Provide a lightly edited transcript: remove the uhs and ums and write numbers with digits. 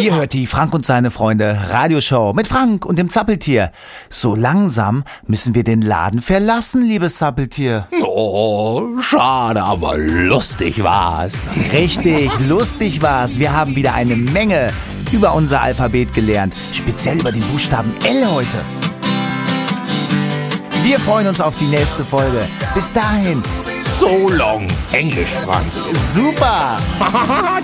Ihr hört die Frank und seine Freunde Radioshow mit Frank und dem Zappeltier. So langsam müssen wir den Laden verlassen, liebes Zappeltier. Oh, schade, aber lustig war's. Richtig, lustig war's. Wir haben wieder eine Menge über unser Alphabet gelernt. Speziell über den Buchstaben L heute. Wir freuen uns auf die nächste Folge. Bis dahin. So long, Englisch, Frank. Super.